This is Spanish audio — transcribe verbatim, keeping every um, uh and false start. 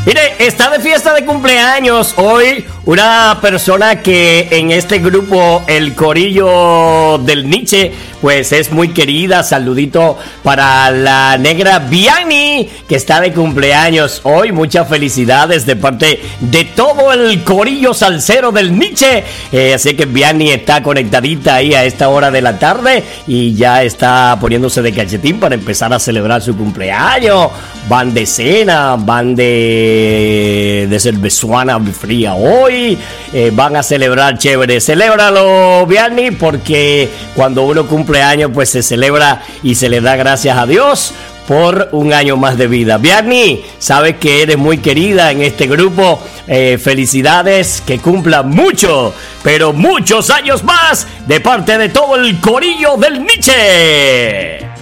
Mire, está de fiesta de cumpleaños hoy una persona que en este grupo, el Corillo del Nietzsche, pues es muy querida. Saludito para la negra Vianney, que está de cumpleaños hoy. Muchas felicidades de parte de todo el Corillo salsero del Nietzsche. Eh, así que Vianney está conectadita ahí a esta hora de la tarde y ya está poniéndose de cachetín para empezar a celebrar su cumpleaños. Van de cena, van de, de cervezuana fría hoy. Eh, van a celebrar chévere. Celébralo, Vianney, porque cuando uno cumple años, pues se celebra y se le da gracias a Dios por un año más de vida. Vianney, sabes que eres muy querida en este grupo. Eh, felicidades, que cumpla mucho, pero muchos años más de parte de todo el Corillo del Nietzsche.